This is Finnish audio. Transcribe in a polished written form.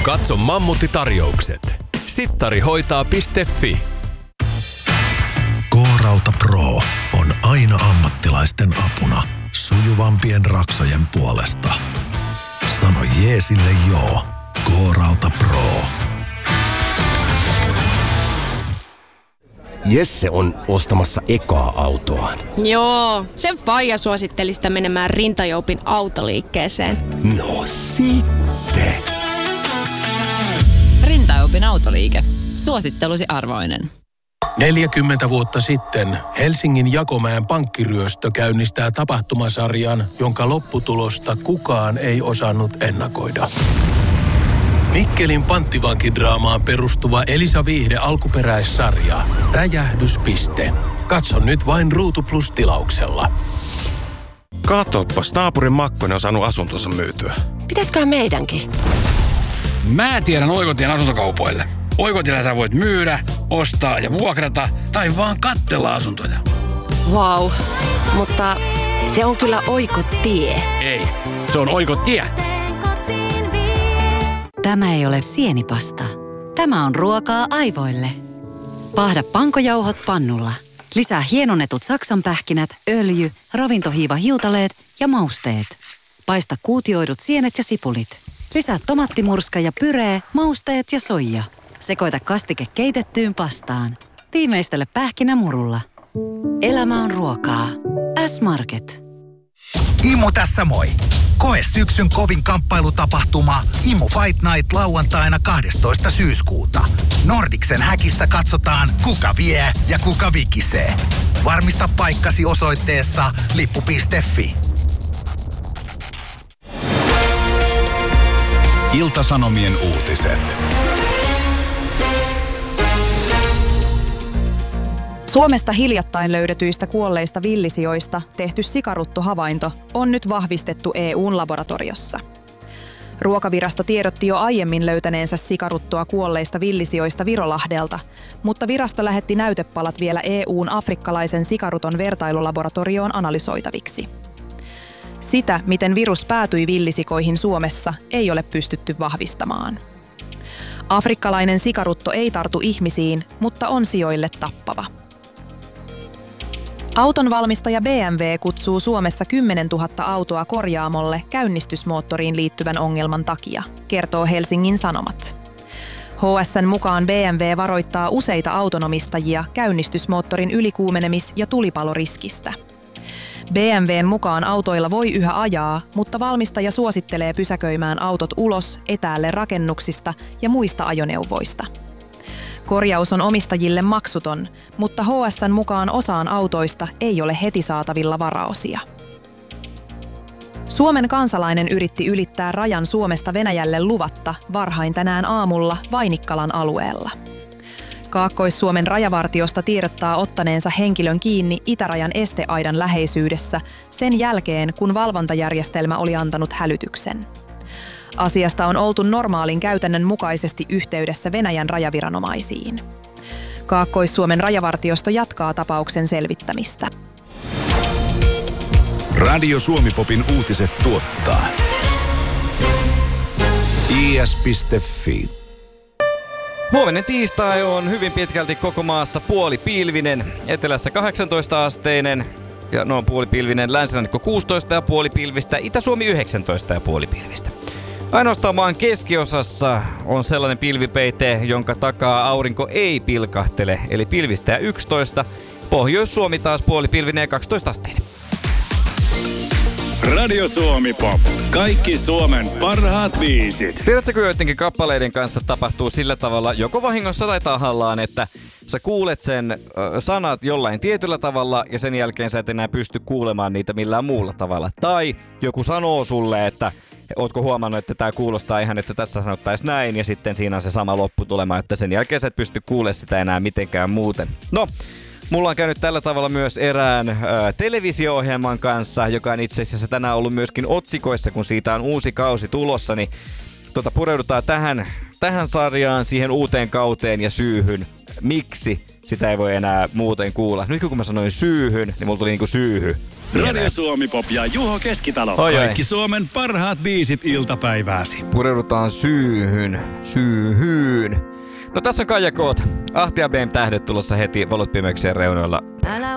Katso mammuttitarjoukset. Sittarihoitaa.fi. K-Rauta Pro on aina ammattilaisten apuna sujuvampien raksojen puolesta. Sano jeesille joo. K-Rauta Pro. Jesse on ostamassa ekaa autoaan. Joo, sen faija suositteli sitä menemään Rintajoupin autoliikkeeseen. No sitten. Rintajoupin autoliike. Suosittelusi arvoinen. 40 vuotta sitten Helsingin Jakomäen pankkiryöstö käynnistää tapahtumasarjan, jonka lopputulosta kukaan ei osannut ennakoida. Mikkelin panttivankidraamaan perustuva Elisa Viihde alkuperäissarja Räjähdyspiste. Katso nyt vain Ruutu Plus -tilauksella. Katoppas, naapurin Makkonen on saanut asuntonsa myytyä. Pitäisköhän meidänkin? Mä tiedän Oikotien asuntokaupoille. Oikotiellä sä voit myydä, ostaa ja vuokrata tai vaan katsella asuntoja. Vau, mutta se on kyllä Oikotie. Ei, se on Oikotie. Tämä ei ole sienipasta. Tämä on ruokaa aivoille. Paahda pankojauhot pannulla. Lisää hienonnetut saksanpähkinät, öljy, ravintohiivahiutaleet ja mausteet. Paista kuutioidut sienet ja sipulit. Lisää tomattimurska ja pyree, mausteet ja soija. Sekoita kastike keitettyyn pastaan. Tiimeistele pähkinämurulla. Elämä on ruokaa. S-Market. Imu tässä moi! Koe syksyn kovin kamppailutapahtuma Imu Fight Night lauantaina 12. syyskuuta. Nordiksen häkissä katsotaan, kuka vie ja kuka vikisee. Varmista paikkasi osoitteessa lippu.fi. Ilta-Sanomien uutiset. Suomesta hiljattain löydetyistä kuolleista villisijoista tehty sikaruttohavainto on nyt vahvistettu EU:n laboratoriossa. Ruokavirasto tiedotti jo aiemmin löytäneensä sikaruttoa kuolleista villisijoista Virolahdelta, mutta virasto lähetti näytepalat vielä EU:n afrikkalaisen sikaruton vertailulaboratorioon analysoitaviksi. Sitä, miten virus päätyi villisikoihin Suomessa, ei ole pystytty vahvistamaan. Afrikkalainen sikarutto ei tartu ihmisiin, mutta on sijoille tappava. Autonvalmistaja BMW kutsuu Suomessa 10 000 autoa korjaamolle käynnistysmoottoriin liittyvän ongelman takia, kertoo Helsingin Sanomat. HS:n mukaan BMW varoittaa useita autonomistajia käynnistysmoottorin ylikuumenemis- ja tulipaloriskistä. BMWn mukaan autoilla voi yhä ajaa, mutta valmistaja suosittelee pysäköimään autot ulos etäälle rakennuksista ja muista ajoneuvoista. Korjaus on omistajille maksuton, mutta HS:n mukaan osaan autoista ei ole heti saatavilla varaosia. Suomen kansalainen yritti ylittää rajan Suomesta Venäjälle luvatta varhain tänään aamulla Vainikkalan alueella. Kaakkois-Suomen rajavartiosta tiedottaa ottaneensa henkilön kiinni itärajan esteaidan läheisyydessä sen jälkeen, kun valvontajärjestelmä oli antanut hälytyksen. Asiasta on oltu normaalin käytännön mukaisesti yhteydessä Venäjän rajaviranomaisiin. Kaakkois-Suomen rajavartiosto jatkaa tapauksen selvittämistä. Radio Suomi-popin uutiset tuottaa is.fi. Huominen tiistai on hyvin pitkälti koko maassa puolipilvinen. Etelässä 18-asteinen ja noin puolipilvinen, länsirannikko 16,5 pilvistä, Itä-Suomi 19,5 pilvistä. Ainoastaan maan keskiosassa on sellainen pilvipeite, jonka takaa aurinko ei pilkahtele, eli pilvistä 11. Pohjois-Suomi taas puolipilvinen ja 12 asteinen. Radio Suomi Pop. Kaikki Suomen parhaat biisit. Tiedätkö, joidenkin kappaleiden kanssa tapahtuu sillä tavalla, joko vahingossa tai tahallaan, että sä kuulet sen sanat jollain tietyllä tavalla ja sen jälkeen sä et enää pysty kuulemaan niitä millään muulla tavalla. Tai joku sanoo sulle, että ootko huomannut, että tää kuulostaa ihan, että tässä sanottaisiin näin ja sitten siinä on se sama lopputulema, että sen jälkeen sä et pysty kuulemaan sitä enää mitenkään muuten. No, mulla on käynyt tällä tavalla myös erään televisio-ohjelman kanssa, joka on itse asiassa tänään ollut myöskin otsikoissa, kun siitä on uusi kausi tulossa, niin pureudutaan tähän sarjaan, siihen uuteen kauteen ja syyhyn. Miksi sitä ei voi enää muuten kuulla? Nyt kun mä sanoin syyhyn, niin mulla tuli niinku syyhy. Radio Suomi Pop ja Juho Keskitalo. Kaikki Suomen parhaat biisit iltapäivääsi. Pureudutaan syyhyyn. No tässä on Kaija Koot. Ahti ja BM tähdet tulossa heti valot pimeyksien reunoilla.